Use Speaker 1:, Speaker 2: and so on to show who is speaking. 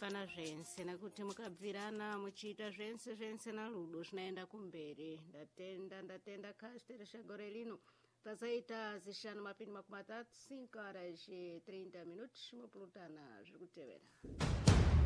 Speaker 1: pana zvense nekuti mukabvirana muchiita zvense na ludo zvinaenda kumberi. Ndatenda Castel shagore lino tasaita zishanu mapindi makumi matatu 5 horas e 30 minutos mupulutana zviri kutevera.